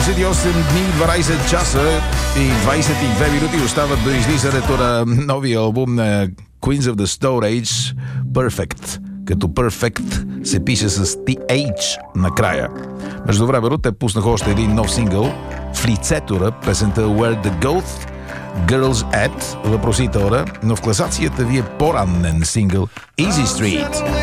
48 дни, 12 часа и 22 минути остават до излизането на новия албум на Queens of the Stone Age, Perfect. Като Perfect се пише с TH накрая. Междувременно те пуснаха още един нов сингъл в лицето, песента Where the Goth Girls At, въпросителна, но в класацията ви е по-ранен сингъл Easy Street.